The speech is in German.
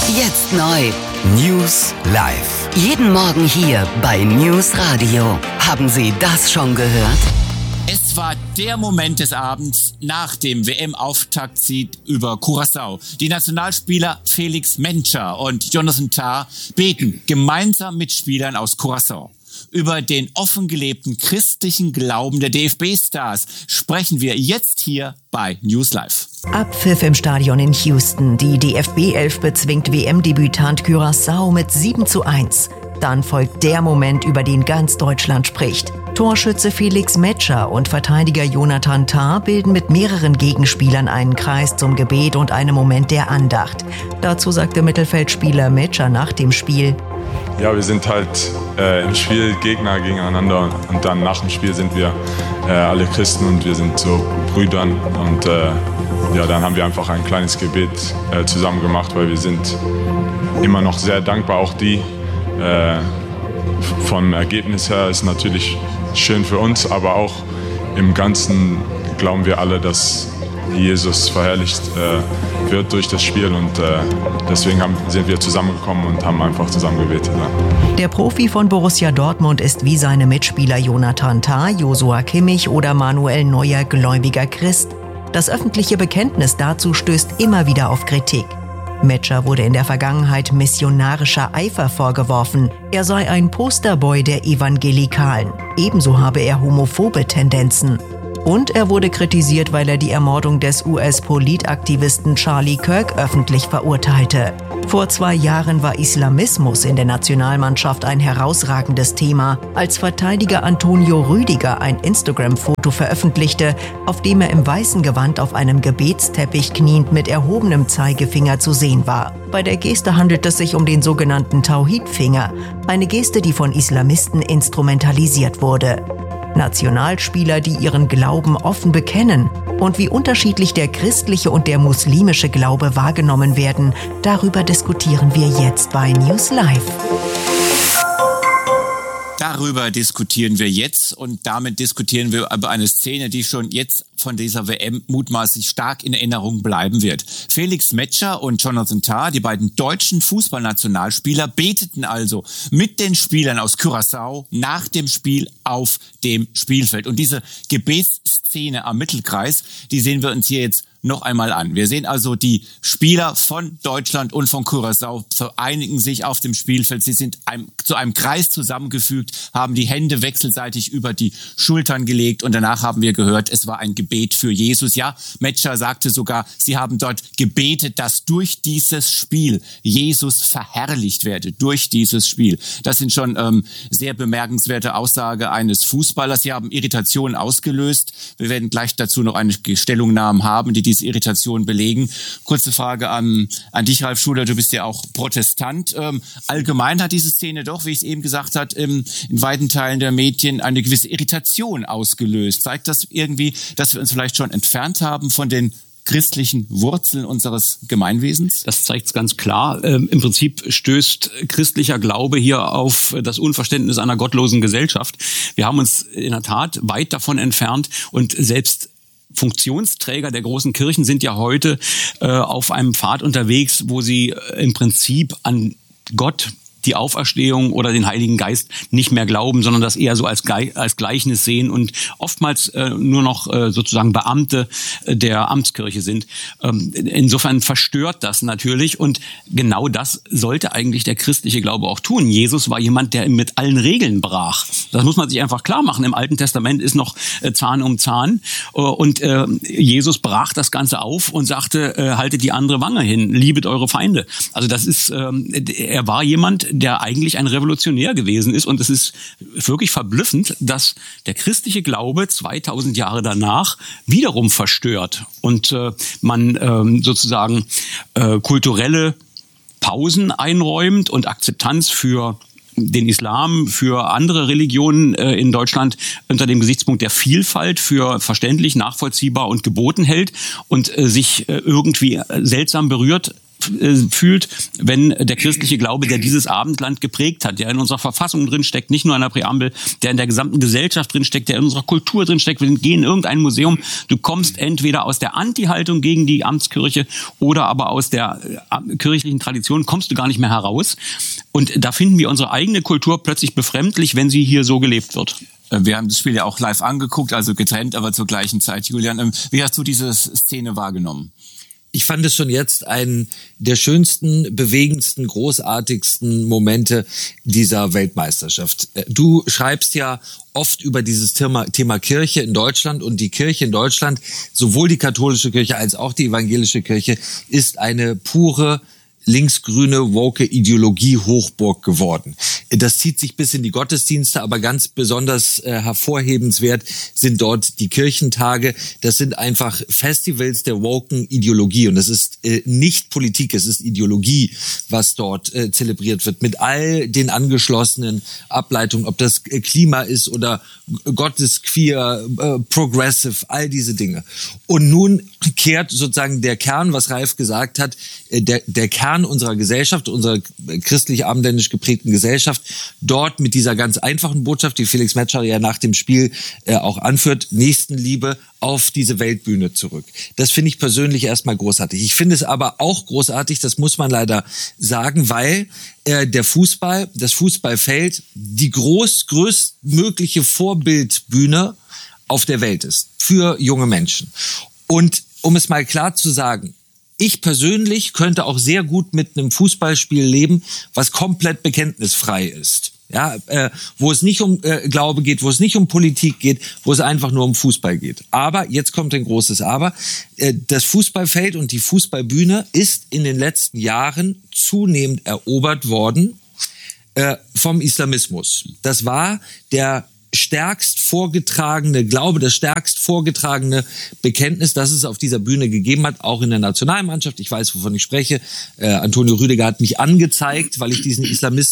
Jetzt neu. News Live. Jeden Morgen hier bei News Radio. Haben Sie das schon gehört? Es war der Moment des Abends nach dem WM-Auftaktsieg über Curaçao. Die Nationalspieler Felix Menscher und Jonathan Tah beten gemeinsam mit Spielern aus Curaçao. Über den offen gelebten christlichen Glauben der DFB-Stars sprechen wir jetzt hier bei News Live. Abpfiff im Stadion in Houston. Die DFB-11 bezwingt WM-Debütant Curaçao mit 7:1. Dann folgt der Moment, über den ganz Deutschland spricht. Torschütze Felix Menscher und Verteidiger Jonathan Tah bilden mit mehreren Gegenspielern einen Kreis zum Gebet und einem Moment der Andacht. Dazu sagte Mittelfeldspieler Menscher nach dem Spiel: Ja, wir sind halt im Spiel Gegner gegeneinander und dann nach dem Spiel sind wir alle Christen und wir sind so Brüdern und dann haben wir einfach ein kleines Gebet zusammen gemacht, weil wir sind immer noch sehr dankbar, auch die vom Ergebnis her ist natürlich schön für uns, aber auch im Ganzen glauben wir alle, dass Jesus verherrlicht wird durch das Spiel und deswegen sind wir zusammengekommen und haben einfach zusammen gebetet. Ja. Der Profi von Borussia Dortmund ist wie seine Mitspieler Jonathan Tah, Joshua Kimmich oder Manuel Neuer gläubiger Christ. Das öffentliche Bekenntnis dazu stößt immer wieder auf Kritik. Menscher wurde in der Vergangenheit missionarischer Eifer vorgeworfen. Er sei ein Posterboy der Evangelikalen. Ebenso habe er homophobe Tendenzen. Und er wurde kritisiert, weil er die Ermordung des US-Politaktivisten Charlie Kirk öffentlich verurteilte. Vor 2 Jahren war Islamismus in der Nationalmannschaft ein herausragendes Thema, als Verteidiger Antonio Rüdiger ein Instagram-Foto veröffentlichte, auf dem er im weißen Gewand auf einem Gebetsteppich kniend mit erhobenem Zeigefinger zu sehen war. Bei der Geste handelt es sich um den sogenannten Tauhid-Finger, eine Geste, die von Islamisten instrumentalisiert wurde. Nationalspieler, die ihren Glauben offen bekennen und wie unterschiedlich der christliche und der muslimische Glaube wahrgenommen werden, darüber diskutieren wir jetzt bei News Live. Darüber diskutieren wir jetzt und damit diskutieren wir über eine Szene, die schon jetzt von dieser WM mutmaßlich stark in Erinnerung bleiben wird. Felix Menscher und Jonathan Tah, die beiden deutschen Fußballnationalspieler, beteten also mit den Spielern aus Curaçao nach dem Spiel auf dem Spielfeld. Und diese Gebetsszene am Mittelkreis, die sehen wir uns hier jetzt noch einmal an. Wir sehen also die Spieler von Deutschland und von Curaçao vereinigen sich auf dem Spielfeld. Sie sind zu einem Kreis zusammengefügt, haben die Hände wechselseitig über die Schultern gelegt und danach haben wir gehört, es war ein Gebet für Jesus. Ja, Menscher sagte sogar, sie haben dort gebetet, dass durch dieses Spiel Jesus verherrlicht werde, durch dieses Spiel. Das sind schon sehr bemerkenswerte Aussagen eines Fußballers. Sie haben Irritationen ausgelöst. Wir werden gleich dazu noch eine Stellungnahme haben, die diese Irritation belegen. Kurze Frage an dich, Ralf Schuler, du bist ja auch Protestant. Allgemein hat diese Szene doch, wie ich es eben gesagt habe, in weiten Teilen der Medien eine gewisse Irritation ausgelöst. Zeigt das irgendwie, dass wir uns vielleicht schon entfernt haben von den christlichen Wurzeln unseres Gemeinwesens? Das zeigt es ganz klar. Im Prinzip stößt christlicher Glaube hier auf das Unverständnis einer gottlosen Gesellschaft. Wir haben uns in der Tat weit davon entfernt und selbst Funktionsträger der großen Kirchen sind ja heute auf einem Pfad unterwegs, wo sie im Prinzip an Gott, die Auferstehung oder den Heiligen Geist nicht mehr glauben, sondern das eher so als Gleichnis sehen und oftmals nur noch sozusagen Beamte der Amtskirche sind. Insofern verstört das natürlich und genau das sollte eigentlich der christliche Glaube auch tun. Jesus war jemand, der mit allen Regeln brach. Das muss man sich einfach klar machen. Im Alten Testament ist noch Zahn um Zahn und Jesus brach das Ganze auf und sagte, haltet die andere Wange hin, liebet eure Feinde. Also das ist, er war jemand, der eigentlich ein Revolutionär gewesen ist. Und es ist wirklich verblüffend, dass der christliche Glaube 2000 Jahre danach wiederum verstört und man sozusagen kulturelle Pausen einräumt und Akzeptanz für den Islam, für andere Religionen in Deutschland unter dem Gesichtspunkt der Vielfalt für verständlich, nachvollziehbar und geboten hält und sich irgendwie seltsam berührt fühlt, wenn der christliche Glaube, der dieses Abendland geprägt hat, der in unserer Verfassung drinsteckt, nicht nur in der Präambel, der in der gesamten Gesellschaft drinsteckt, der in unserer Kultur drinsteckt. Wir gehen in irgendein Museum, du kommst entweder aus der Anti-Haltung gegen die Amtskirche oder aber aus der kirchlichen Tradition kommst du gar nicht mehr heraus. Und da finden wir unsere eigene Kultur plötzlich befremdlich, wenn sie hier so gelebt wird. Wir haben das Spiel ja auch live angeguckt, also getrennt, aber zur gleichen Zeit. Julian, wie hast du diese Szene wahrgenommen? Ich fand es schon jetzt einen der schönsten, bewegendsten, großartigsten Momente dieser Weltmeisterschaft. Du schreibst ja oft über dieses Thema Kirche in Deutschland, und die Kirche in Deutschland, sowohl die katholische Kirche als auch die evangelische Kirche, ist eine pure linksgrüne, woke Ideologie-Hochburg geworden. Das zieht sich bis in die Gottesdienste, aber ganz besonders hervorhebenswert sind dort die Kirchentage. Das sind einfach Festivals der woken Ideologie, und das ist nicht Politik, es ist Ideologie, was dort zelebriert wird, mit all den angeschlossenen Ableitungen, ob das Klima ist oder Gott ist queer, progressive, all diese Dinge. Und nun kehrt sozusagen der Kern, was Ralf gesagt hat, der Kern unserer Gesellschaft, unserer christlich-abendländisch geprägten Gesellschaft, dort mit dieser ganz einfachen Botschaft, die Felix Metscher ja nach dem Spiel auch anführt, Nächstenliebe, auf diese Weltbühne zurück. Das finde ich persönlich erstmal großartig. Ich finde es aber auch großartig, das muss man leider sagen, weil das Fußballfeld die größtmögliche Vorbildbühne auf der Welt ist für junge Menschen. Und um es mal klar zu sagen, ich persönlich könnte auch sehr gut mit einem Fußballspiel leben, was komplett bekenntnisfrei ist. Ja, wo es nicht um Glaube geht, wo es nicht um Politik geht, wo es einfach nur um Fußball geht. Aber, jetzt kommt ein großes Aber, das Fußballfeld und die Fußballbühne ist in den letzten Jahren zunehmend erobert worden vom Islamismus. Das war der stärkst vorgetragene Glaube, das stärkst vorgetragene Bekenntnis, das es auf dieser Bühne gegeben hat, auch in der Nationalmannschaft. Ich weiß, wovon ich spreche. Antonio Rüdiger hat mich angezeigt, weil ich diesen Islamisten